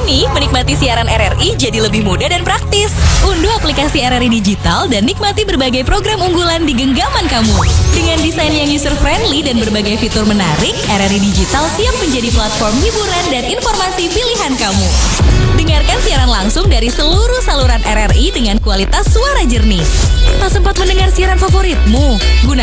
Kini, menikmati siaran RRI jadi lebih mudah dan praktis. Unduh aplikasi RRI Digital dan nikmati berbagai program unggulan di genggaman kamu. Dengan desain yang user-friendly dan berbagai fitur menarik, RRI Digital siap menjadi platform hiburan dan informasi pilihan kamu. Dengarkan siaran langsung dari seluruh saluran RRI dengan kualitas suara jernih. Tak sempat mendengar siaran favoritmu?